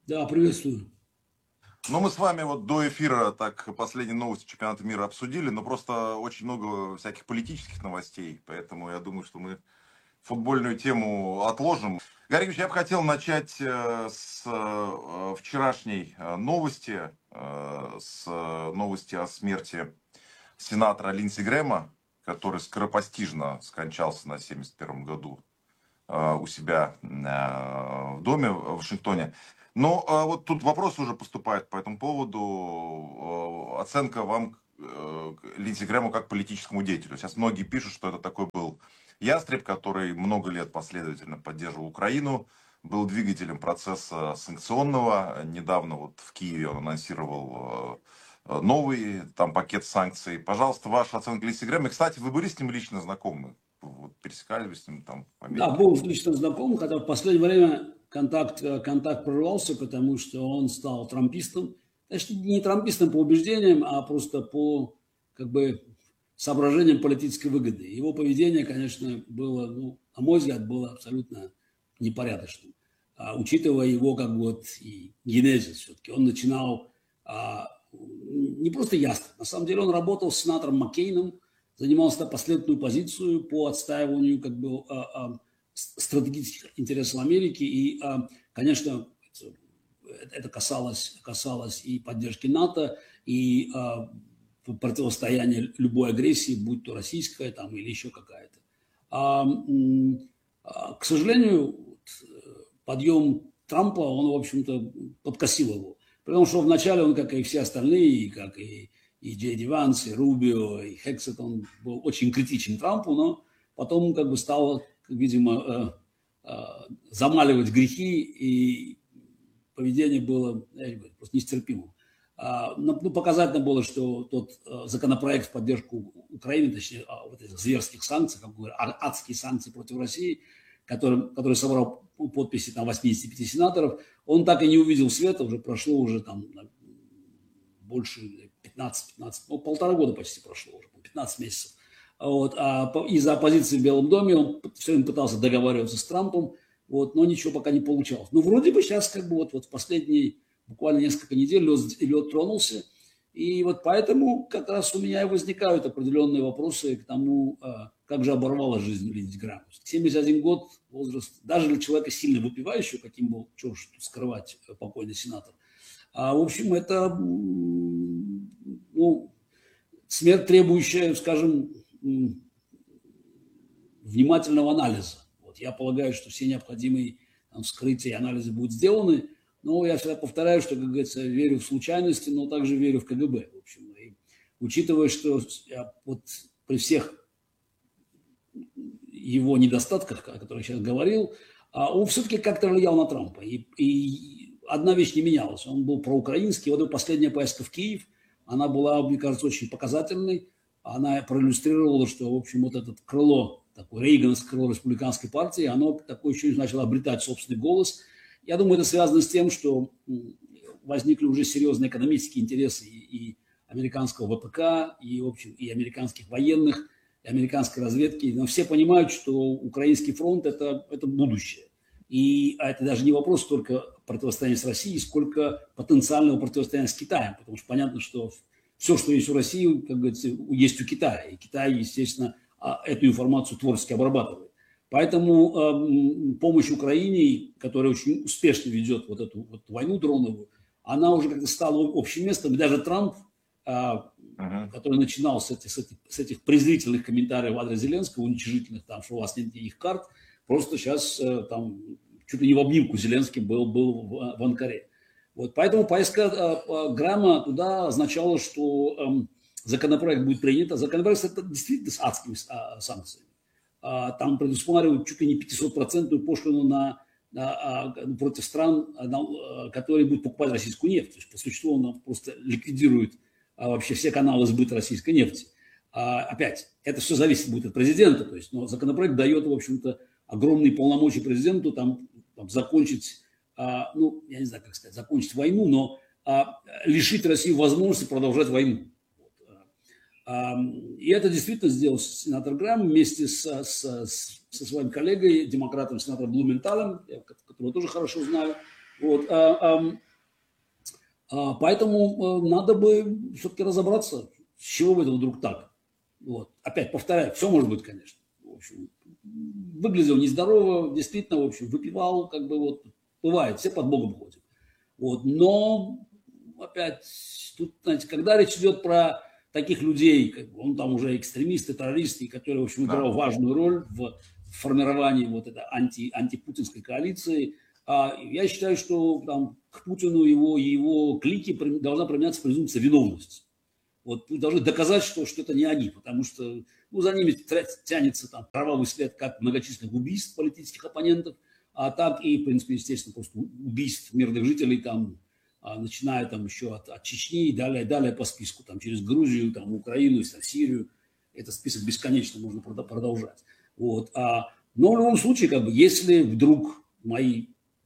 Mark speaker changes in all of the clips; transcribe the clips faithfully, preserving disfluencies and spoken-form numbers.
Speaker 1: Да, приветствую.
Speaker 2: Ну, мы с вами вот до эфира так последние новости чемпионата мира обсудили, но просто очень много всяких политических новостей, поэтому я думаю, что мы футбольную тему отложим. Гарри Ильич, я бы хотел начать э, с э, вчерашней э, новости, э, с э, новости о смерти сенатора Линдси Грэма, который скоропостижно скончался на семьдесят первом году э, у себя э, в доме в Вашингтоне. Но э, вот тут вопросы уже поступают по этому поводу. Э, оценка вам э, Линдси Грэму как политическому деятелю. Сейчас многие пишут, что это такой был ястреб, который много лет последовательно поддерживал Украину, был двигателем процесса санкционного. Недавно вот в Киеве он анонсировал э, новый там пакет санкций. Пожалуйста, ваша оценка Линдси Грэма. И, кстати, вы были с ним лично знакомы? Вот, пересекались с ним там в
Speaker 1: Да,
Speaker 2: Америке?
Speaker 1: был лично знаком, хотя в последнее время контакт, э, контакт прервался, потому что он стал трампистом. Значит, не трампистом по убеждениям, а просто по как бы соображениям политической выгоды. Его поведение, конечно, было, ну, на мой взгляд, было абсолютно непорядочным. А, учитывая его как бы вот и генезис все-таки. Он начинал а, не просто ясно. На самом деле он работал с сенатором Маккейном, занимался последовательную позицию по отстаиванию как бы а, а, стратегических интересов Америки. И, а, конечно, это касалось, касалось и поддержки НАТО, и а, противостояния любой агрессии, будь то российская там, или еще какая-то. А, а, к сожалению, подъем Трампа, он, в общем-то, подкосил его. Потому что вначале он, как и все остальные, как и и Джей Ди Ванс, и Рубио, и Хексет, он был очень критичен Трампу, но потом как бы стал, видимо, э, э, замаливать грехи, и поведение было, я не говорю, просто нестерпимым. А, ну, показательно было, что тот э, законопроект в поддержку Украины, точнее, о вот этих зверских санкций, как говорю, адские санкции против России, который, который собрал подписи там восьмидесяти пяти сенаторов, он так и не увидел света, уже прошло уже там больше пятнадцать-пятнадцать, ну, полтора года почти прошло уже, пятнадцать месяцев. Вот, а из-за оппозиции в Белом доме он все время пытался договариваться с Трампом, вот, но ничего пока не получалось. Ну, вроде бы сейчас как бы вот, вот в последние буквально несколько недель лед, лед тронулся, и вот поэтому как раз у меня и возникают определенные вопросы к тому, как же оборвалась жизнь Линдси Грэма. семьдесят один год, возраст, даже для человека сильно выпивающего, каким был, что ж тут скрывать, покойный сенатор. А, в общем, это ну, смерть, требующая, скажем, внимательного анализа. Вот, я полагаю, что все необходимые там, вскрытия и анализы будут сделаны, но я всегда повторяю, что, как говорится, верю в случайности, но также верю в ка гэ бэ. В общем, и учитывая, что я вот при всех его недостатках, о которых я сейчас говорил, он все-таки как-то влиял на Трампа. И, и одна вещь не менялась. Он был проукраинский. Вот его последняя поездка в Киев, она была, мне кажется, очень показательной. Она проиллюстрировала, что, в общем, вот это крыло, такое рейгановское крыло республиканской партии, оно такое еще начало обретать собственный голос. Я думаю, это связано с тем, что возникли уже серьезные экономические интересы и, и американского вэ пэ ка, и, в общем, и американских военных, и американской разведки. Но все понимают, что украинский фронт это, – это будущее. И а это даже не вопрос только противостояния с Россией, сколько потенциального противостояния с Китаем. Потому что понятно, что все, что есть у России, как говорится, есть у Китая. И Китай, естественно, эту информацию творчески обрабатывает. Поэтому э, помощь Украине, которая очень успешно ведет вот эту вот войну дроновую, она уже как-то стала общим местом. И даже Трамп, э, uh-huh. который начинал с этих, с, этих, с этих презрительных комментариев в адрес Зеленского, уничижительных, там, что у вас нет никаких карт, просто сейчас э, там чуть ли не в обнимку Зеленский был, был в, в Анкаре. Вот, поэтому поездка э, Грэма туда означала, что э, законопроект будет принят. А законопроект это действительно с адскими э, санкциями. А, там предусматривают чуть ли не пятисотпроцентную пошлину на, на, на, против стран, на, которые будут покупать российскую нефть. То есть, по существу, он просто ликвидирует а, вообще все каналы сбыта российской нефти. А, опять, это все зависит будет от президента. То есть, но законопроект дает, в общем-то, огромные полномочия президенту там, там, закончить, а, ну, я не знаю, как сказать, закончить войну, но а, лишить Россию возможности продолжать войну. И это действительно сделал сенатор Грэм вместе со, со, со своим коллегой, демократом, сенатором Блументалем, которого тоже хорошо знаю. Вот, а, а, а, поэтому надо бы все-таки разобраться, с чего в этом вдруг так. Вот. Опять повторяю, все может быть, конечно. В общем, выглядел нездорово, действительно, в общем, выпивал, как бы вот, бывает, все под Богом ходят. Вот. Но, опять, тут, знаете, когда речь идет про таких людей, как бы, он там уже экстремисты, террористы, которые, в общем, играл
Speaker 2: Да.
Speaker 1: важную роль в формировании вот этой анти, антипутинской коалиции, а я считаю, что там, к Путину его, его клики должна применяться презумпция виновности. Вот должны доказать, что, что это не они, потому что ну, за ними тянется там кровавый след как многочисленных убийств политических оппонентов, а так и, в принципе, естественно, просто убийств мирных жителей, там, начиная там еще от, от Чечни и далее, далее по списку, там, через Грузию, там, Украину, Сирию. Этот список бесконечно можно продолжать. Вот. А, но в любом случае, как бы, если вдруг мои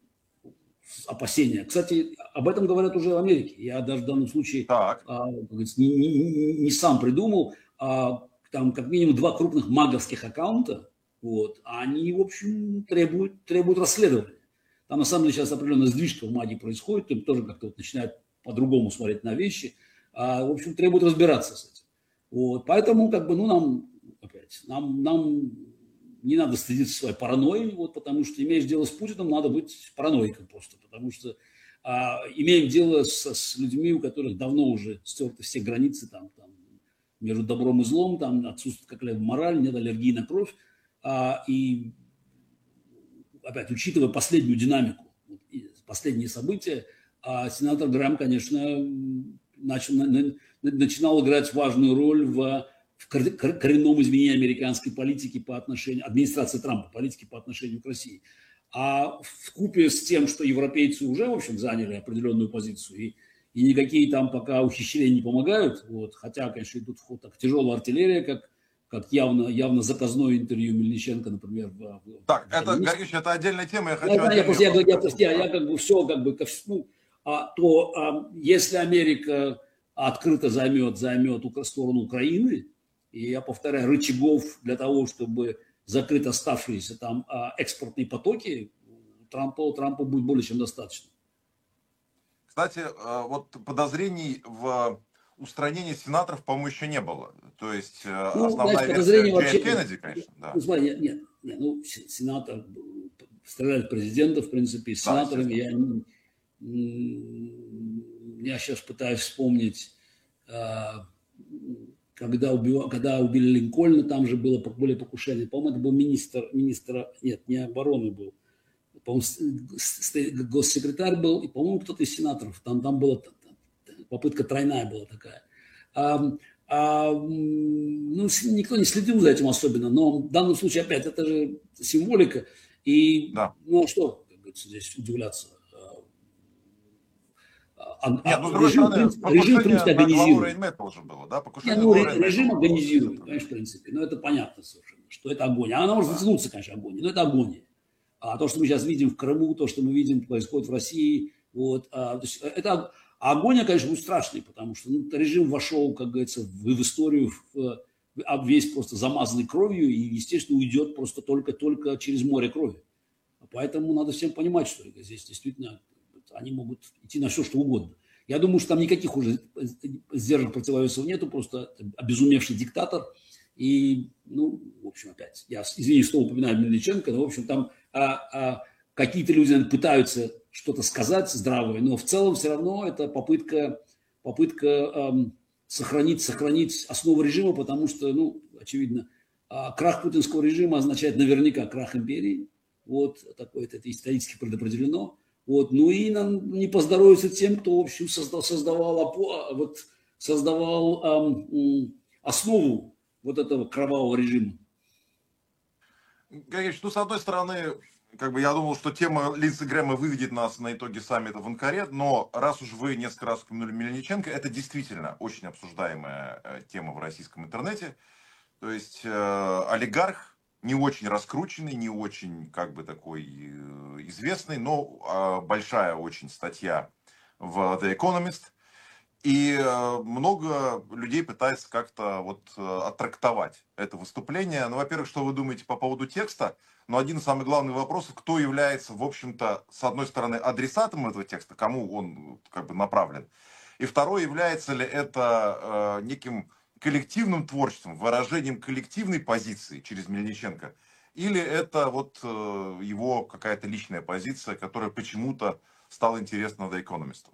Speaker 1: опасения. Кстати, об этом говорят уже в Америке. Я даже в данном случае а, не, не, не сам придумал. А, там как минимум два крупных маговских аккаунта, вот, они, в общем, требуют, требуют расследования. Там, на самом деле, сейчас определенная сдвижка в магии происходит, им тоже как-то вот начинают по-другому смотреть на вещи. А, в общем, требуют разбираться с этим. Вот, поэтому, как бы, ну, нам, опять, нам, нам не надо стыдиться своей паранойи, вот, потому что имеешь дело с Путиным, надо быть параноиком просто, потому что а, имеем дело с, с людьми, у которых давно уже стерты все границы там, там, между добром и злом, там отсутствует какая-либо мораль, нет аллергии на кровь, а, и опять, учитывая последнюю динамику, последние события, а, сенатор Грэм, конечно, начал, на, на, начинал играть важную роль в в коренном изменении американской политики по отношению, администрации Трампа, политики по отношению к России. А вкупе с тем, что европейцы уже, в общем, заняли определенную позицию, и, и никакие там пока ухищрения не помогают, вот, хотя, конечно, идут в ход так тяжелая артиллерия, как, как явно, явно заказное интервью Мельниченко, например. В,
Speaker 2: так,
Speaker 1: в
Speaker 2: это, Георгиевич, это отдельная тема, я хочу
Speaker 1: я, я, просто, я, я, я, я, я как бы все, как бы, ну, а, то а, если Америка открыто займет, займет сторону Украины, и я повторяю, рычагов для того, чтобы закрыть оставшиеся там экспортные потоки, Трампу, Трампу будет более чем достаточно.
Speaker 2: Кстати, вот подозрений в устранении сенаторов, по-моему, еще не было. То есть ну, основная версия Джей Эф Кеннеди, конечно. Да.
Speaker 1: Ну, смотри, нет, нет, нет, ну, сенатор, стреляют президента, в принципе, с сенаторами. Да, я, я сейчас пытаюсь вспомнить... Когда, убил, когда убили Линкольна, там же было более покушение. По-моему, это был министр, министр, нет, не обороны был. По-моему, госсекретарь был, и, по-моему, кто-то из сенаторов. Там, там была попытка тройная была такая. А, а, ну, никто не следил за этим особенно, но в данном случае, опять, это же символика. И, да. Ну, что, как говорится, здесь удивляться. А,
Speaker 2: Нет, ну,
Speaker 1: режим, стороны, в принципе, режим, в принципе, организирует.
Speaker 2: Тоже было, да?
Speaker 1: Нет, ну, режим организирует, конечно, в принципе. Но это понятно совершенно, что это агония. Она может затянуться, конечно, агония, но это агония. А то, что мы сейчас видим в Крыму, то, что мы видим, происходит в России, вот, а, то есть это агония, конечно, будет страшной, потому что ну, режим вошел, как говорится, в, в историю, в, в, весь просто замазанный кровью и, естественно, уйдет просто только-только через море крови. Поэтому надо всем понимать, что здесь действительно они могут идти на все, что угодно. Я думаю, что там никаких уже сдержек противовесов нету, просто обезумевший диктатор. И, ну, в общем, опять, я, извините, что упоминаю Мельниченко, но, в общем, там а, а, какие-то люди пытаются что-то сказать здравое, но в целом все равно это попытка, попытка эм, сохранить, сохранить основу режима, потому что, ну, очевидно, а, крах путинского режима означает наверняка крах империи. Вот, такое это исторически предопределено. Вот, ну и нам не поздоровится тем, кто, в общем, создал, создавал, вот, создавал эм, основу вот этого кровавого режима.
Speaker 2: Георгиевич, ну, с одной стороны, как бы я думал, что тема Линдси Грэма выведет нас на итоге саммита в Анкаре, но раз уж вы несколько раз упомянули Мельниченко, это действительно очень обсуждаемая тема в российском интернете. То есть э, олигарх, не очень раскрученный, не очень как бы такой известный, но большая очень статья в The Economist. И э, много людей пытается как-то вот э, оттрактовать это выступление. Ну, во-первых, что вы думаете по поводу текста? Но один из самых главных вопросов, кто является, в общем-то, с одной стороны, адресатом этого текста, кому он как бы направлен. И второе, является ли это э, неким коллективным творчеством, выражением коллективной позиции через Мельниченко, или это вот э, его какая-то личная позиция, которая почему-то стала интересна The Economist?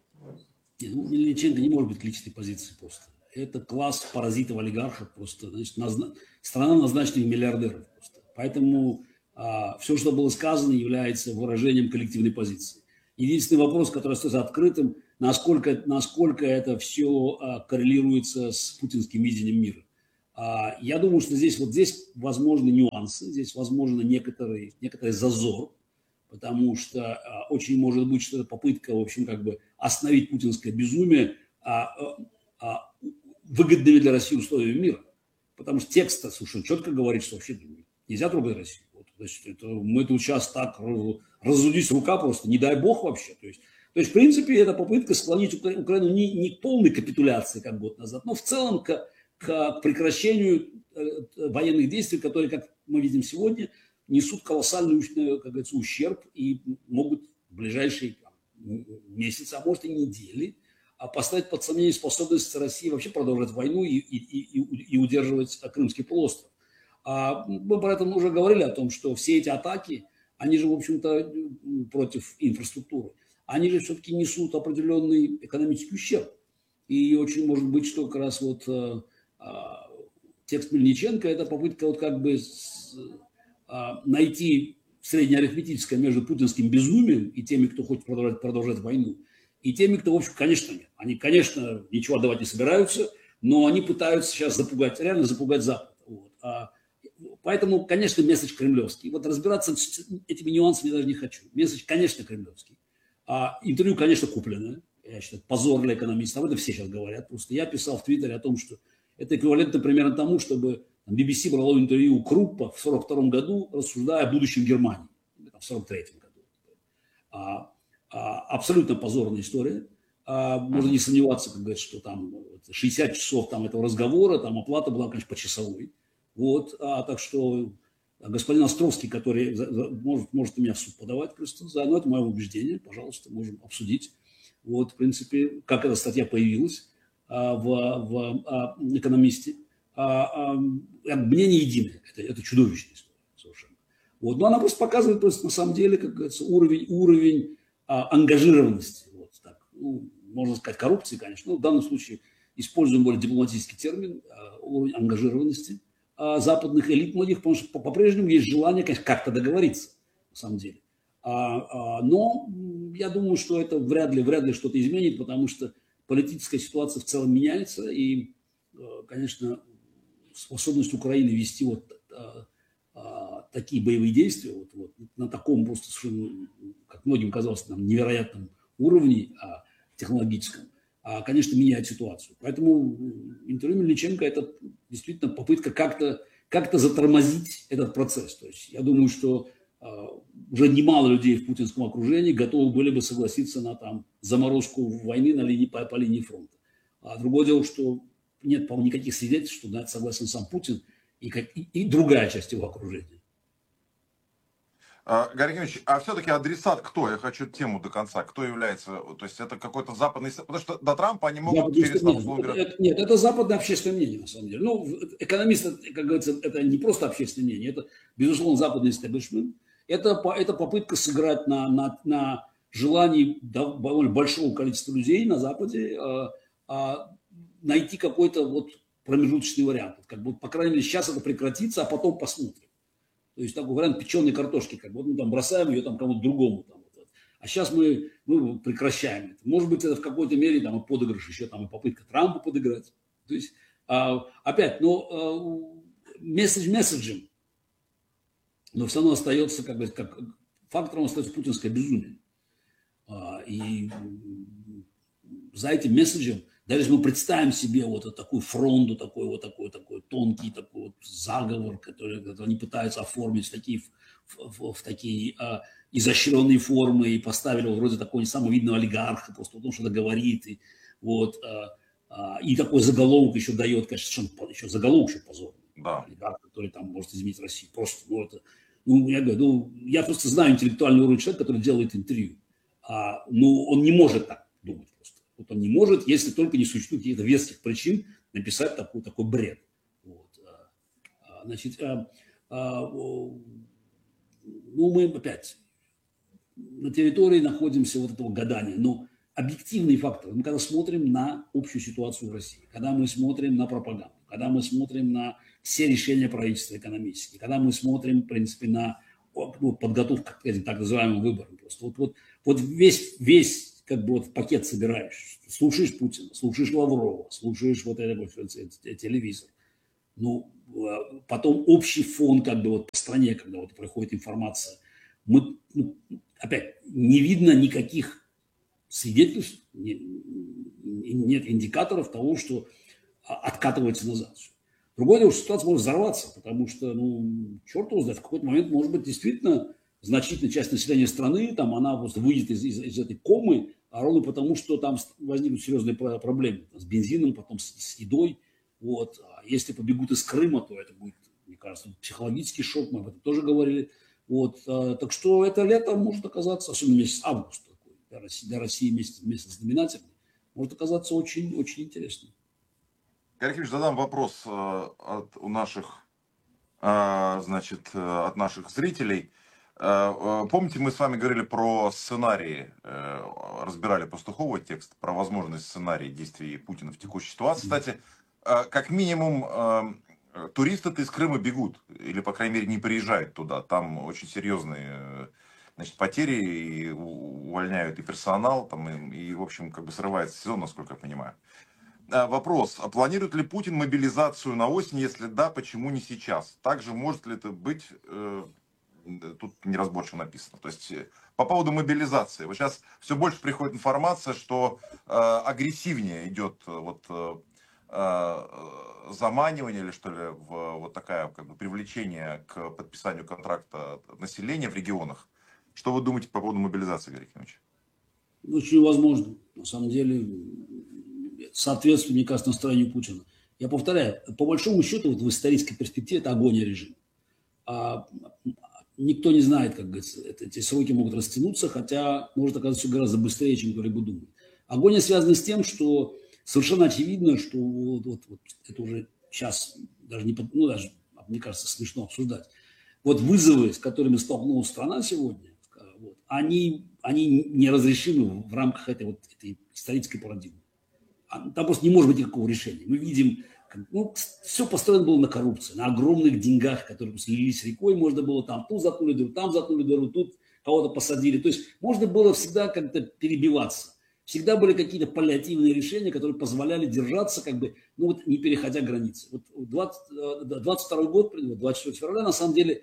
Speaker 1: Нет, ну, Мельниченко не может быть личной позиции просто. Это класс паразитов-олигархов просто. Значит, назна... страна назначенных миллиардеров просто. Поэтому а, все, что было сказано, является выражением коллективной позиции. Единственный вопрос, который остается открытым, насколько, насколько это все а, коррелируется с путинским видением мира. А, я думаю, что здесь, вот здесь возможны нюансы, здесь возможно некоторый, некоторый зазор, потому что а, очень может быть, что это попытка, в общем, как бы остановить путинское безумие а, а, выгодными для России условиями мира. Потому что текст совершенно четко говорит, что вообще нельзя трогать Россию. Вот, значит, это, мы тут сейчас так разудись рука просто, не дай бог вообще. То есть, то есть в принципе, это попытка склонить Украину не, не к полной капитуляции, как год назад, но в целом к, к прекращению военных действий, которые, как мы видим сегодня, несут колоссальный, как говорится, ущерб и могут в ближайшие там, месяцы, а может и недели, поставить под сомнение способность России вообще продолжать войну и, и, и, и удерживать Крымский полуостров. А мы про это уже говорили о том, что все эти атаки, они же, в общем-то, против инфраструктуры, они же все-таки несут определенный экономический ущерб. И очень может быть, что как раз вот а, а, текст Мельниченко – это попытка вот как бы с, а, найти среднеарифметическое между путинским безумием и теми, кто хочет продолжать, продолжать войну, и теми, кто, в общем, конечно, нет. Они, конечно, ничего отдавать не собираются, но они пытаются сейчас запугать, реально запугать Запад. Вот. А, поэтому, конечно, месседж кремлевский. Вот разбираться с этими нюансами я даже не хочу. Месседж, конечно, кремлевский. А интервью, конечно, купленное. Я считаю, позор для экономистов. Об этом все сейчас говорят. Просто я писал в Твиттере о том, что это эквивалентно примерно тому, чтобы би би си брало интервью у Круппа в сорок втором году, рассуждая о будущем Германии. В сорок третьем году. А, а, абсолютно позорная история. А, можно не сомневаться, как говорится, что там шестьдесят часов там, этого разговора, там оплата была, конечно, почасовой. Вот, а, так что господин Островский, который может, может меня в суд подавать, просто за, ну, это мое убеждение, пожалуйста, можем обсудить. Вот, в принципе, как эта статья появилась а, в, в а, «Экономисте». А, а, мнение единое, это, это чудовищная история совершенно. Вот, но она просто показывает, просто, на самом деле, как говорится, уровень, уровень а, ангажированности. Вот, так, ну, можно сказать, коррупции, конечно, но в данном случае используем более дипломатический термин, а, уровень ангажированности западных элит многих, потому что по-прежнему есть желание, конечно, как-то договориться, на самом деле. А, а, но я думаю, что это вряд ли, вряд ли что-то изменит, потому что политическая ситуация в целом меняется, и, конечно, способность Украины вести вот а, а, такие боевые действия вот, вот, на таком просто совершенно, как многим казалось, там, невероятном уровне а, технологическом, конечно, меняет ситуацию. Поэтому интервью Мельниченко – это действительно попытка как-то как-то затормозить этот процесс. То есть я думаю, что э, уже немало людей в путинском окружении готовы были бы согласиться на там, заморозку войны на линии, по, по линии фронта. А другое дело, что нет, по-моему, никаких свидетельств, что на это согласен сам Путин и, как, и, и другая часть его окружения.
Speaker 2: Гарри Евгеньевич, а все-таки адресат кто? Я хочу тему до конца. Кто является? То есть это какой-то западный... Потому что до Трампа они могут перестать...
Speaker 1: Нет, это, нет, это западное общественное мнение, на самом деле. Ну, экономист, как говорится, это не просто общественное мнение, это, безусловно, западный истеблишмент. Это, это попытка сыграть на, на, на желании довольно большого количества людей на Западе а, а, найти какой-то вот промежуточный вариант. Как бы, по крайней мере, сейчас это прекратится, а потом посмотрим. То есть такой вариант печеной картошки, как вот мы там бросаем ее там кому-то другому. Там, вот. А сейчас мы, мы прекращаем это. Может быть, это в какой-то мере там, и подыгрыш, еще там и попытка Трампа подыграть. То есть, а, опять, но месседж месседжем, но все равно остается, как бы, как фактором остается путинское безумие. А, и за этим месседжем, даже если мы представим себе вот такую фронту, такой вот такой, такой тонкий такой вот заговор, который, который они пытаются оформить в такие, в, в, в такие а, изощренные формы и поставили вроде такого не самого видного олигарха, просто потому что это говорит. И, Вот, а, а, и такой заголовок еще дает, конечно, еще заголовок еще позорный.
Speaker 2: Да.
Speaker 1: Олигарх, который там может изменить Россию. Просто, ну, это, ну, я говорю, ну, я просто знаю интеллектуальный уровень человека, который делает интервью. А, ну, он не может так думать просто. Вот он не может, если только не существует каких-то веских причин написать такой, такой бред. Вот. А, значит, а, а, ну, мы опять на территории находимся вот этого гадания. Но объективные факторы, мы когда смотрим на общую ситуацию в России, когда мы смотрим на пропаганду, когда мы смотрим на все решения правительства экономические, когда мы смотрим, в принципе, на ну, подготовку к этим так называемым выборам. Просто вот, вот, вот весь, весь как бы вот пакет собираешь, слушаешь Путина, слушаешь Лаврова, слушаешь вот это, это телевизор. Ну, потом общий фон как бы вот по стране, когда вот приходит информация. Мы, ну, опять, не видно никаких свидетельств, не, нет индикаторов того, что откатывается назад. Другое дело, что ситуация может взорваться, потому что, ну, черт его знает, в какой-то момент, может быть, действительно значительная часть населения страны, там, она просто выйдет из, из, из этой комы, а ровно потому, что там возникнут серьезные проблемы с бензином, потом с, с едой. Вот. А если побегут из Крыма, то это будет, мне кажется, психологический шок, мы об этом тоже говорили. Вот. А, так что это лето может оказаться, особенно месяц август, такой, для России, для России месяц, месяц знаменательный, может оказаться очень, очень интересным.
Speaker 2: Игорь Алексеевич, задам вопрос э, от у наших, э, значит, э, от наших зрителей. Э, э, помните, мы с вами говорили про сценарии, э, разбирали Пастухова текст про возможный сценарий действий Путина в текущей ситуации. Кстати, э, как минимум, э, туристы-то из Крыма бегут, или, по крайней мере, не приезжают туда. Там очень серьезные, значит, потери, и увольняют и персонал, там, и, и, в общем, как бы срывается сезон, насколько я понимаю. Вопрос, а планирует ли Путин мобилизацию на осень, если да, почему не сейчас? Также может ли это быть, э, тут неразборчиво написано, то есть по поводу мобилизации. Вот сейчас все больше приходит информация, что э, агрессивнее идет вот, э, заманивание или что ли, в, вот такая как бы привлечение к подписанию контракта населения в регионах. Что вы думаете по поводу мобилизации, Игорь Алексеевич? Очень
Speaker 1: возможно, на самом деле. Соответствует, мне кажется, настроению Путина. Я повторяю, по большому счету, вот в исторической перспективе это агония режима. А никто не знает, как говорится, это, эти сроки могут растянуться, хотя может оказаться все гораздо быстрее, чем кто-либо думает. Агония связана с тем, что совершенно очевидно, что вот, вот, вот это уже сейчас даже не, ну даже, мне кажется, смешно обсуждать. Вот вызовы, с которыми столкнулась страна сегодня, вот, они, они неразрешимы в рамках этой, вот, этой исторической парадигмы. Там просто не может быть никакого решения. Мы видим, ну, все построено было на коррупции, на огромных деньгах, которые слились рекой. Можно было там, тут заткнули дыру, там заткнули дыру, тут кого-то посадили. То есть можно было всегда как-то перебиваться. Всегда были какие-то паллиативные решения, которые позволяли держаться, как бы, ну вот не переходя границы. Вот двадцать второй год, двадцать четвёртого февраля, на самом деле,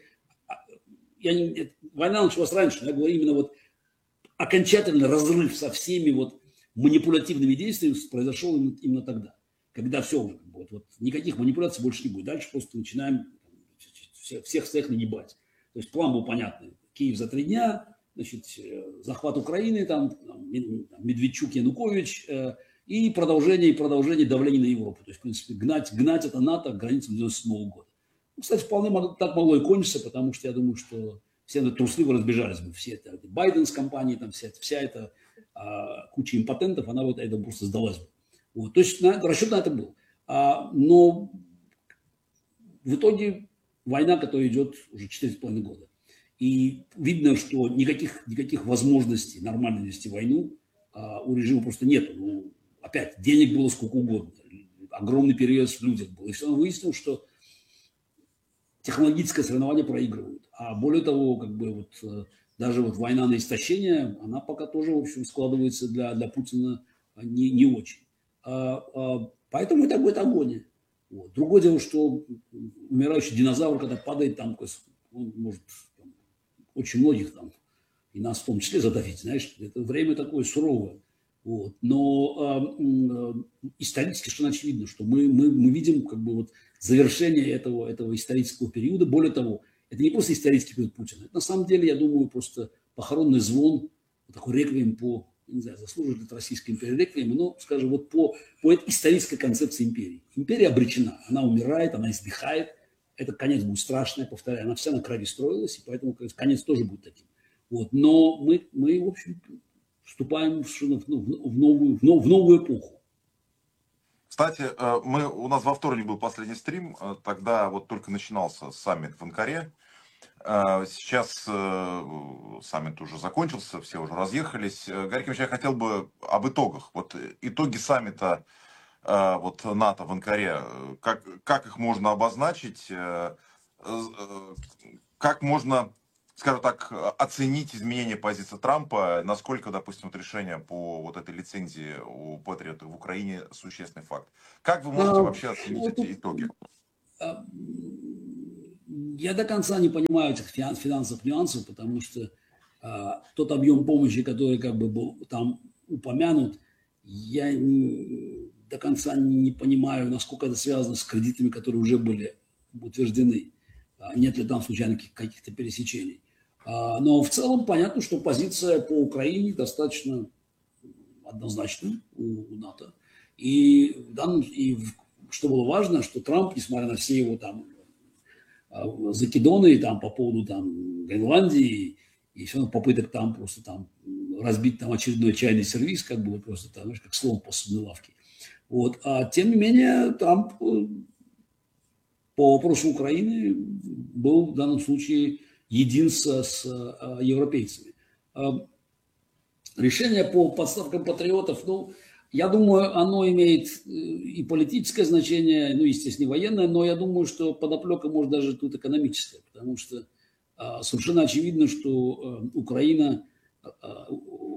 Speaker 1: я не, война началась раньше, я говорю именно вот окончательный разрыв со всеми вот манипулятивными действиями произошел именно, именно тогда, когда все уже, вот, вот, никаких манипуляций больше не будет. Дальше просто начинаем всех, всех своих нагибать. То есть план был понятный. Киев за три дня, значит, захват Украины, там, Медведчук, Янукович, э, и продолжение, и продолжение давления на Европу. То есть, в принципе, гнать, гнать это НАТО к границам девяносто седьмого года. Ну, кстати, вполне могло, так могло и кончиться, потому что я думаю, что все трусливо разбежались бы. Все это, Байден с компанией, там, вся, вся эта а, куча импотентов, она вот это просто сдалась бы. Вот. То есть на, расчет на это был. А, но в итоге война, которая идет уже четыре с половиной года. И видно, что никаких, никаких возможностей нормально вести войну а, у режима просто нет. Ну, опять, денег было сколько угодно. Огромный перевес в людях был. И все равно выяснил, что технологическое соревнование проигрывают. А более того, как бы вот даже вот война на истощение, она пока тоже, в общем, складывается для, для Путина не, не очень. А, а, поэтому это будет агония. Вот. Другое дело, что умирающий динозавр, когда падает, там, он может там, очень многих там, и нас в том числе задавить, знаешь, это время такое суровое. Вот. Но э, э, исторически совершенно очевидно, что мы, мы, мы видим как бы вот завершение этого, этого исторического периода. Более того, это не просто исторический период Путина, это на самом деле, я думаю, просто похоронный звон, такой реквием по не знаю, заслуживает от российской империи реквиема, но, скажем, вот по, по этой исторической концепции империи. Империя обречена, она умирает, она издыхает, это конец будет страшный, я повторяю, она вся на крови строилась, и поэтому конец тоже будет таким. Вот. Но мы, мы, в общем, вступаем в, ну, в, новую, в, нов, в новую эпоху.
Speaker 2: Кстати, мы, у нас во вторник был последний стрим, тогда вот только начинался саммит в Анкаре. Сейчас саммит уже закончился, все уже разъехались. Гарри Кимович, я хотел бы об итогах. Вот итоги саммита вот, НАТО в Анкаре, как, как их можно обозначить, как можно, скажем так, оценить изменение позиции Трампа, насколько, допустим, вот решение по вот этой лицензии у Патриота в Украине существенный факт. Как вы можете вообще оценить эти итоги?
Speaker 1: Я до конца не понимаю этих финансовых нюансов, потому что а, тот объем помощи, который как бы был там упомянут, я не, до конца не понимаю, насколько это связано с кредитами, которые уже были утверждены. А, нет ли там случайно каких-то пересечений. А, но в целом понятно, что позиция по Украине достаточно однозначна у, у НАТО. И, в данном, и что было важно, что Трамп, несмотря на все его там закидоны там по поводу там Гренландии и все равно попыток там просто там разбить там очередной чайный сервис, как бы просто там, знаешь, как слон по судной лавке. Вот. А тем не менее Трамп по вопросу Украины был в данном случае един с, с европейцами. Решение по подставкам патриотов, ну, я думаю, оно имеет и политическое значение, ну, естественно, и военное, но я думаю, что подоплека может даже тут экономическая, потому что а, совершенно очевидно, что а, Украина а,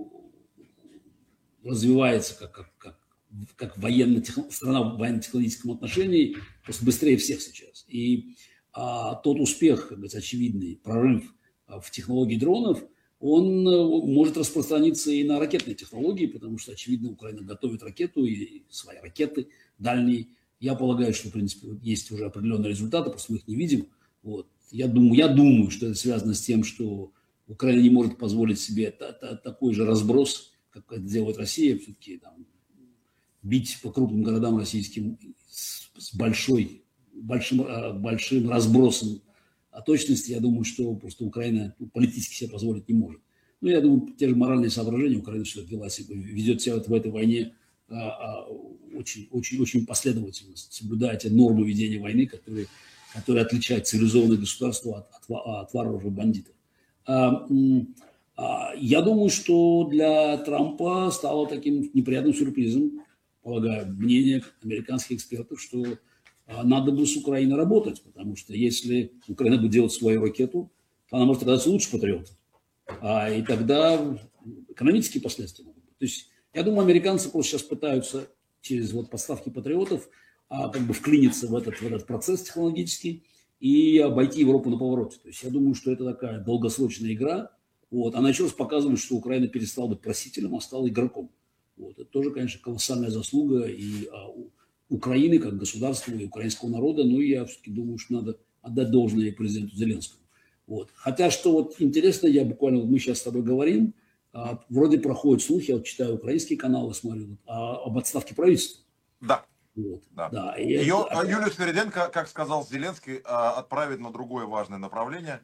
Speaker 1: развивается как, как, как, как военно страна в военно-технологическом отношении просто быстрее всех сейчас. И а, тот успех, как говорится, очевидный прорыв а, в технологии дронов, он может распространиться и на ракетные технологии, потому что, очевидно, Украина готовит ракету и свои ракеты дальние. Я полагаю, что, в принципе, есть уже определенные результаты, просто мы их не видим. Вот. Я, думаю, я думаю, что это связано с тем, что Украина не может позволить себе такой же разброс, как это делает Россия, все-таки там, бить по крупным городам российским с, с большой, большим, большим разбросом. А точности, я думаю, что просто Украина политически себе позволить не может. Ну, я думаю, те же моральные соображения Украина все вела себя, ведет себя в этой войне а, а, очень, очень, очень последовательно, соблюдая те нормы ведения войны, которые, которые отличают цивилизованное государство от, от, от варваров и бандитов. А, а, я думаю, что для Трампа стало таким неприятным сюрпризом, полагаю, мнение американских экспертов, что надо бы с Украиной работать, потому что если Украина будет делать свою ракету, то она может оказаться лучше патриота. А, и тогда экономические последствия могут быть. То есть, я думаю, американцы просто сейчас пытаются через вот поставки патриотов а, как бы вклиниться в этот, в этот процесс технологический и обойти Европу на повороте. То есть, я думаю, что это такая долгосрочная игра. Вот. Она еще раз показывает, что Украина перестала быть просителем, а стала игроком. Вот. Это тоже, конечно, колоссальная заслуга и а, Украины как государства и украинского народа, но я все-таки думаю, что надо отдать должное президенту Зеленскому. Вот. Хотя, что вот интересно, я буквально, мы сейчас с тобой говорим, а, вроде проходят слухи, я вот читаю украинские каналы, смотрю, а, об отставке правительства.
Speaker 2: Да.
Speaker 1: Вот.
Speaker 2: Да.
Speaker 1: Да.
Speaker 2: Ее
Speaker 1: это...
Speaker 2: Юлию Свириденко, как сказал Зеленский, отправит на другое важное направление.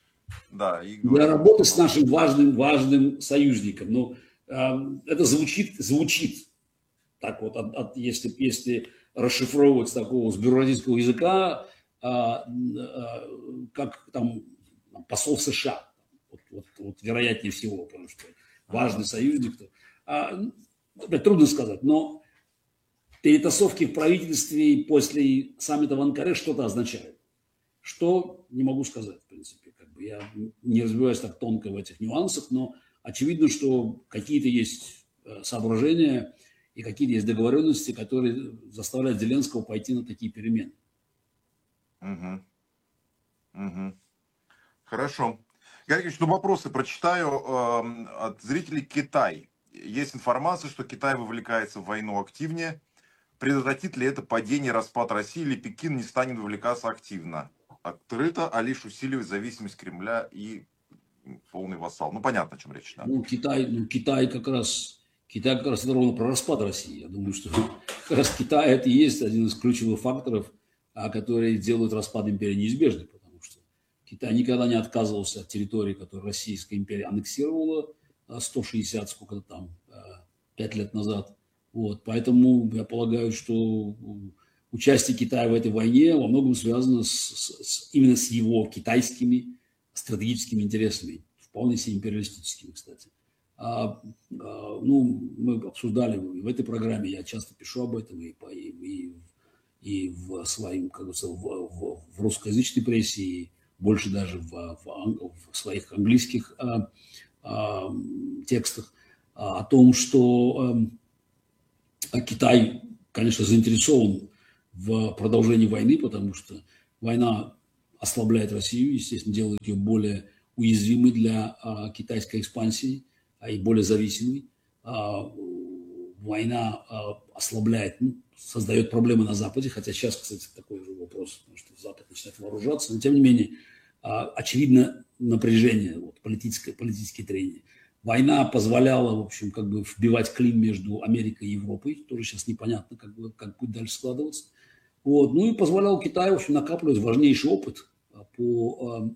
Speaker 2: Да, и
Speaker 1: Для работы с нашим важным, важным союзником. Но а, это звучит, звучит. Так вот, от, от, если, если расшифровывать с такого с бюрократического языка, а, а, как там посол США, вот, вот, вот вероятнее всего, потому что важный союзник. То, а, трудно сказать, но перетасовки в правительстве после саммита в Анкаре что-то означают. Что, не могу сказать, в принципе. Как бы я не разбираюсь так тонко в этих нюансах, но очевидно, что какие-то есть соображения и какие-то есть договоренности, которые заставляют Зеленского пойти на такие перемены.
Speaker 2: Угу. Угу. Хорошо. Гарри Ильич, ну вопросы прочитаю э, от зрителей. Китай. Есть информация, что Китай вовлекается в войну активнее. Предотвратит ли это падение, распад России, или Пекин не станет вовлекаться активно? Открыто, а лишь усиливать зависимость Кремля и полный вассал. Ну, понятно, о чем речь. Да.
Speaker 1: Ну, Китай, ну, Китай как раз, Китай как раз это ровно про распад России. Я думаю, что как раз Китай это и есть один из ключевых факторов, которые делают распад империи неизбежным, потому что Китай никогда не отказывался от территории, которую Российская империя аннексировала сто шестьдесят, сколько-то там, пять лет назад. Вот, поэтому я полагаю, что участие Китая в этой войне во многом связано с, с, именно с его китайскими стратегическими интересами, вполне себе империалистическими, кстати. А, а, ну, мы обсуждали в этой программе, я часто пишу об этом и, и, и, и в своим, как говорится, в, в, в русскоязычной прессе, и больше даже в, в, в своих английских а, а, текстах а, о том, что а, Китай, конечно, заинтересован в продолжении войны, потому что война ослабляет Россию, естественно, делает ее более уязвимой для а, китайской экспансии, а и более зависимой. А, война а, ослабляет, ну, создает проблемы на Западе, хотя сейчас, кстати, такой же вопрос, потому что Запад начинает вооружаться, но тем не менее, а, очевидно, напряжение, вот, политическое, политические трения. Война позволяла, в общем, как бы вбивать клин между Америкой и Европой, тоже сейчас непонятно, как, бы, как будет дальше складываться. Вот. Ну и позволял Китаю, в общем, накапливать важнейший опыт по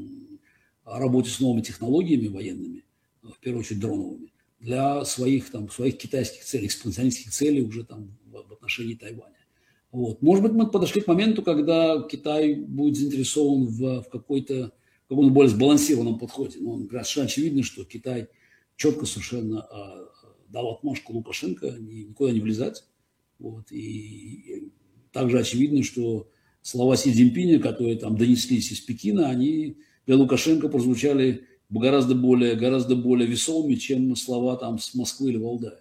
Speaker 1: а, работе с новыми технологиями военными, в первую очередь дроновыми, для своих, там, своих китайских целей, экспансионистских целей уже там, в, в отношении Тайваня. Вот. Может быть, мы подошли к моменту, когда Китай будет заинтересован в, в какой-то каком-то более сбалансированном подходе. Но совершенно очевидно, что Китай четко совершенно а, дал отмашку Лукашенко ни, никуда не влезать. Вот. И, и также очевидно, что слова Си Цзиньпиня, которые там донеслись из Пекина, они для Лукашенко прозвучали гораздо более, гораздо более весомыми, чем слова там с Москвы или Валдая.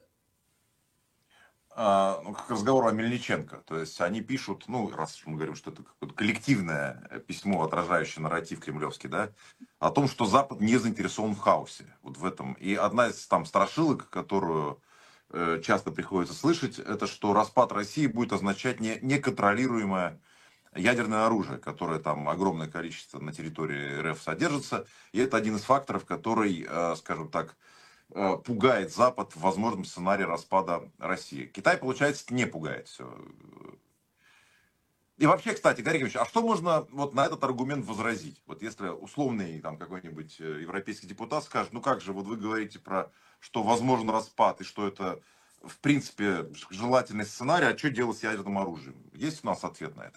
Speaker 2: А, ну, к разговору о Мельниченко. То есть они пишут, ну, раз мы говорим, что это какое-то коллективное письмо, отражающее нарратив кремлевский, да, о том, что Запад не заинтересован в хаосе. Вот в этом. И одна из там страшилок, которую э, часто приходится слышать, это что распад России будет означать не, неконтролируемое ядерное оружие, которое там огромное количество на территории РФ содержится. И это один из факторов, который, э, скажем так, пугает Запад в возможном сценарии распада России. Китай, получается, не пугает все. И вообще, кстати, Гарри Георгиевич, а что можно вот на этот аргумент возразить? Вот если условный там какой-нибудь европейский депутат скажет, ну как же, вот вы говорите про, что возможен распад, и что это, в принципе, желательный сценарий, а что делать с ядерным оружием? Есть у нас ответ на это?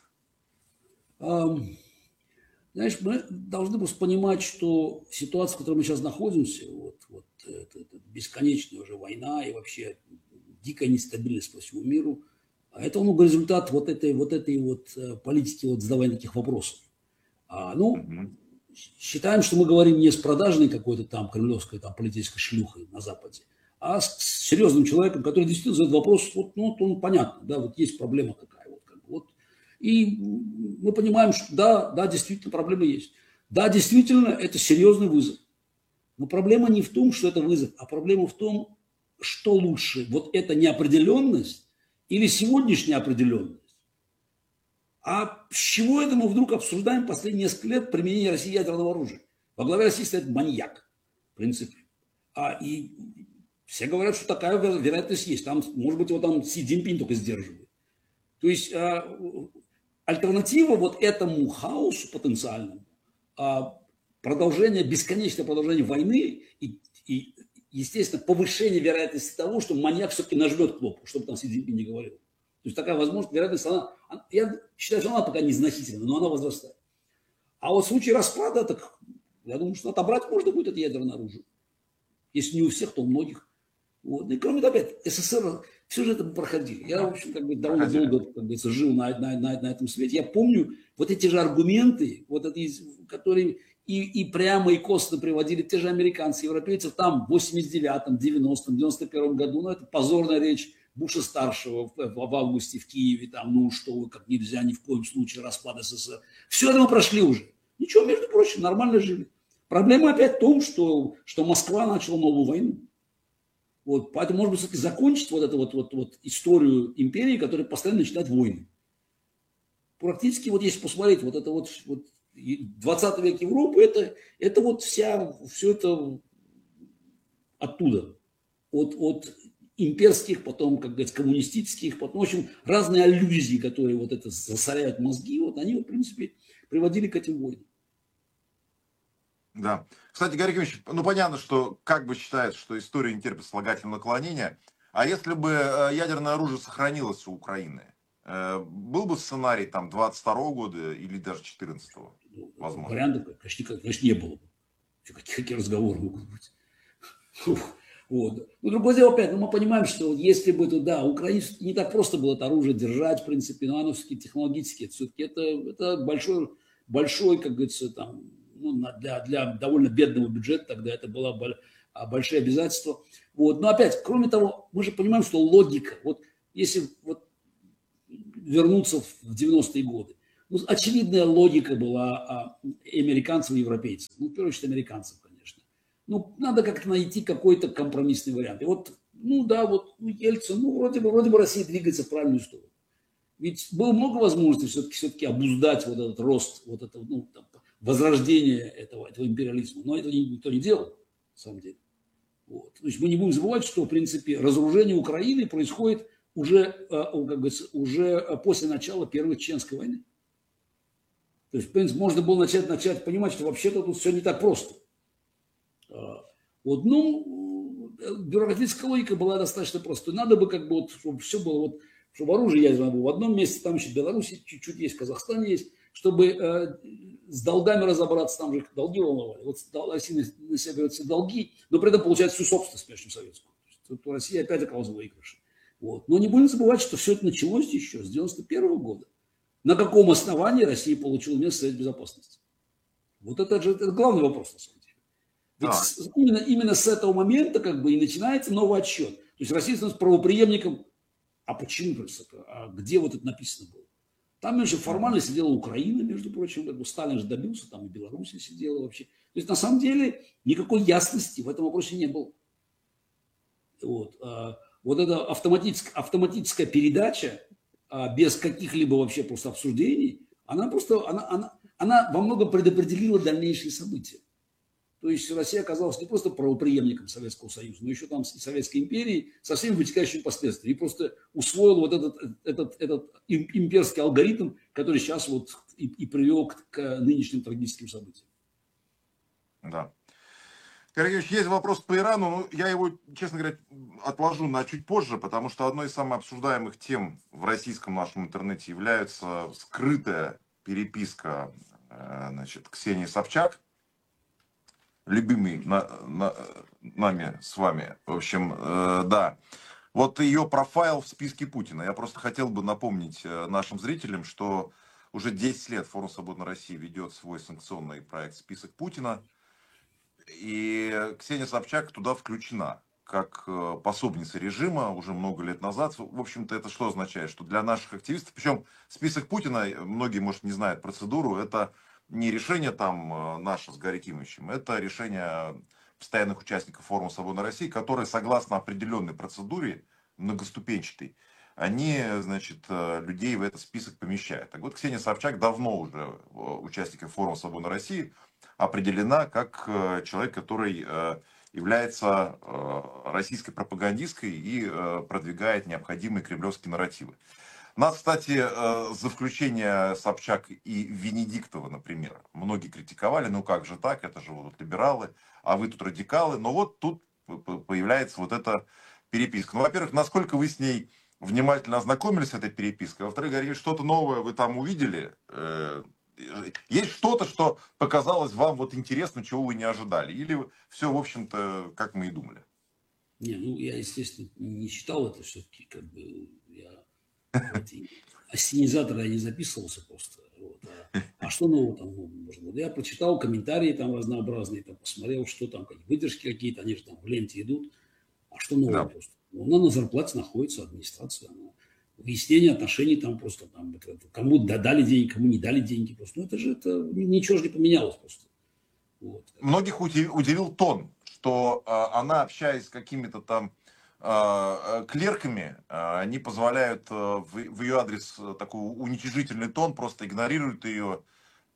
Speaker 1: Um... Знаешь, мы должны просто понимать, что ситуация, в которой мы сейчас находимся, вот, вот это, это бесконечная уже война и вообще дикая нестабильность по всему миру, это много результат вот этой вот, этой вот политики вот задавания таких вопросов. А, ну, mm-hmm. считаем, что мы говорим не с продажной какой-то там кремлевской там, политической шлюхой на Западе, а с серьезным человеком, который действительно задает вопрос, вот, ну, вот он понятно, да, вот есть проблема такая, вот, как бы, вот. И мы понимаем, что да, да, действительно проблемы есть. Да, действительно, это серьезный вызов. Но проблема не в том, что это вызов, а проблема в том, что лучше. Вот эта неопределенность или сегодняшняя определенность. А с чего это мы вдруг обсуждаем последние несколько лет применение России ядерного оружия? Во главе России стоит маньяк, в принципе. А, и все говорят, что такая вероятность есть. Там, может быть, его там Си Цзиньпинь только сдерживает. То есть альтернатива вот этому хаосу потенциальному, продолжение, бесконечное продолжение войны и, и, естественно, повышение вероятности того, что маньяк все-таки нажмет кнопку, чтобы там Си Цзиньпинь не говорил. То есть такая возможность, вероятность, она, я считаю, что она пока незначительна, но она возрастает. А вот в случае распада, так я думаю, что отобрать можно будет это ядерное оружие. Если не у всех, то у многих. Вот. И кроме того, опять, СССР, все же это проходили. Я, в общем, как бы довольно проходили. долго, как бы, жил на, на, на, на этом свете. Я помню вот эти же аргументы, вот эти, которые и, и прямо, и косвенно приводили те же американцы, европейцев там в восемьдесят девятом, девяностом, девяносто первом году. Ну, это позорная речь Буша-старшего в, в августе в Киеве. Там, ну, что вы, как нельзя ни в коем случае распад СССР. Все это мы прошли уже. Ничего, между прочим, нормально жили. Проблема опять в том, что, что Москва начала новую войну. Вот, поэтому, может быть, все-таки закончить вот эту вот, вот, вот историю империи, которая постоянно начинает войны. Практически, вот если посмотреть, вот это вот, вот двадцатый век Европы, это, это вот вся, все это оттуда. От, от имперских, потом, как говорится, коммунистических, потом, в общем, разные аллюзии, которые вот это засоряют мозги, вот они, в принципе, приводили к этим войнам.
Speaker 2: Да. Кстати, Гарри Кимович, ну понятно, что как бы считается, что история не терпит слагательного наклонения. А если бы э, ядерное оружие сохранилось у Украины, э, был бы сценарий там двадцать второго года или даже четырнадцатого,
Speaker 1: Ну,
Speaker 2: возможно?
Speaker 1: вариантов, конечно, никак- конечно, не было бы. Какие, какие разговоры могут быть? Фух. Вот. Ну, другое дело, опять, ну, мы понимаем, что если бы туда, украинцев не так просто было это оружие держать, в принципе, но оно все-таки технологически, все-таки это, это большой, большой, как говорится, там, ну, на- для, для довольно бедного бюджета тогда это было бол- а, большие обязательства. Вот. Но опять, кроме того, мы же понимаем, что логика, вот если вот вернуться в девяностые годы, ну, очевидная логика была а, и американцев и европейцев, ну, в первую очередь американцев, конечно. Ну, надо как-то найти какой-то компромиссный вариант. И вот, ну да, вот ну, Ельцин, ну, вроде бы, вроде бы Россия двигается в правильную сторону. Ведь было много возможностей все-таки, все-таки обуздать вот этот рост, вот это, ну, там, возрождение этого, этого империализма. Но это никто не делал, на самом деле. Вот. То есть мы не будем забывать, что, в принципе, разоружение Украины происходит уже, как говорится, уже после начала Первой Чеченской войны. То есть, в принципе, можно было начать, начать понимать, что вообще-то тут все не так просто. Вот, ну, бюрократическая логика была достаточно простой. Надо бы, как бы, вот, чтобы все было, вот, чтобы оружие ядерное было в одном месте, там еще в Беларуси чуть-чуть есть, в Казахстане есть, чтобы э, с долгами разобраться, там же долги волновали. Вот Россия на себя берет все долги, но при этом получает всю собственность, конечно, советскую. Тут Россия опять оказалась в выигрыше. Вот. Но не будем забывать, что все это началось еще с девяносто первого года. На каком основании Россия получила место в Совете Безопасности? Вот это же это главный вопрос, на самом деле. Ведь
Speaker 2: Да.
Speaker 1: с, именно, именно с этого момента как бы и начинается новый отсчет. То есть Россия становится правопреемником. А почему? А где вот это написано было? Там же формально сидела Украина, между прочим, как бы Сталин же добился, там и Белоруссия сидела вообще. То есть на самом деле никакой ясности в этом вопросе не было. Вот, а, вот эта автоматическая, автоматическая передача а, без каких-либо вообще просто обсуждений, она просто, она, она, она во многом предопределила дальнейшие события. То есть Россия оказалась не просто правопреемником Советского Союза, но еще там и Советской империи со всеми вытекающими последствиями. И просто усвоил вот этот, этот, этот имперский алгоритм, который сейчас вот и, и привел к, к нынешним трагическим событиям.
Speaker 2: Да. Георгиевич, есть вопрос по Ирану, но я его, честно говоря, отложу на чуть позже, потому что одной из самых обсуждаемых тем в российском нашем интернете является скрытая переписка, значит, Ксении Собчак, любимый на, на, нами с вами. В общем, э, да. Вот ее профайл в списке Путина. Я просто хотел бы напомнить нашим зрителям, что уже десять лет Форум Свободной России ведет свой санкционный проект «Список Путина». И Ксения Собчак туда включена как пособница режима уже много лет назад. В общем-то, это что означает? Что для наших активистов, причем список Путина, многие, может, не знают процедуру, это не решение там наше с Гарри Кимовичем, это решение постоянных участников Форума Свободной России, которые, согласно определенной процедуре, многоступенчатой, они, значит, людей в этот список помещают. Так вот, Ксения Собчак давно уже участником Форума Свободной России определена как человек, который является российской пропагандисткой и продвигает необходимые кремлевские нарративы. Нас, кстати, за включение Собчак и Венедиктова, например, многие критиковали, ну как же так, это же вот либералы, а вы тут радикалы. Но вот тут появляется вот эта переписка. Ну, во-первых, насколько вы с ней внимательно ознакомились с этой перепиской? Во-вторых, Гарри, что-то новое вы там увидели? Есть что-то, что показалось вам вот интересным, чего вы не ожидали? Или все, в общем-то, как мы и думали?
Speaker 1: Не, ну я, естественно, не читал это все-таки, как бы я ассенизатора я не записывался просто. Вот. А, а что нового там можно? Я прочитал комментарии там разнообразные, там посмотрел, что там, какие выдержки какие-то, они же там в ленте идут. А что нового
Speaker 2: Да.
Speaker 1: просто? Она на зарплате находится, администрация, она выяснение отношений там просто там, кому дали деньги, кому не дали деньги просто. Ну это же это ничего же не поменялось просто. Вот.
Speaker 2: Многих удивил тон, что э, она, общаясь с какими-то там э, клерками, э, они позволяют э, в, в ее адрес такой уничижительный тон, просто игнорируют ее.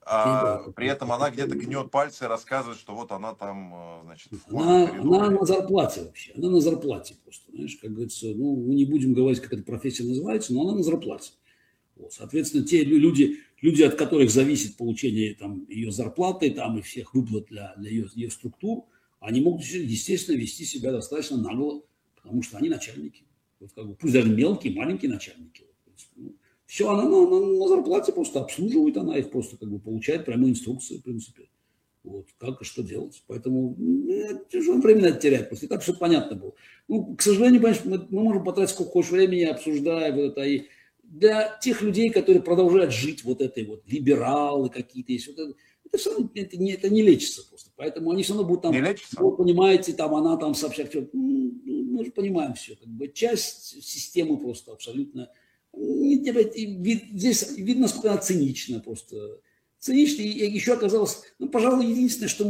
Speaker 2: а при этом она где-то гнет пальцы и рассказывает, что вот она там, э, значит, в
Speaker 1: Она,
Speaker 2: коридоре.
Speaker 1: она на зарплате вообще. Она на зарплате просто. Знаешь, как говорится, ну, мы не будем говорить, как эта профессия называется, но она на зарплате. Вот, соответственно, те люди, люди, от которых зависит получение там, ее зарплаты там, и всех выплат для, для ее, ее структур, они могут, естественно, вести себя достаточно нагло, потому что они начальники. Вот, как бы, пусть даже мелкие, маленькие начальники. Ну, все, она на, на, на зарплате просто обслуживает, она их просто как бы получает прямые инструкции, в принципе. Вот, как и что делать. Поэтому ну, тяжело время на это терять. Просто и так все понятно было. Ну, к сожалению, понимаешь, мы, мы можем потратить сколько хочешь времени, обсуждая вот это. И для тех людей, которые продолжают жить вот этой вот, либералы какие-то есть, вот это, это все равно это не, это не лечится просто. Поэтому они все равно будут там,
Speaker 2: Не лечится?
Speaker 1: вот, понимаете, там она там сообщает. Ну, мы же понимаем все. Как бы, часть системы просто абсолютно... Здесь видно, насколько она цинична просто. Цинично, и еще оказалось, ну, пожалуй, единственное, что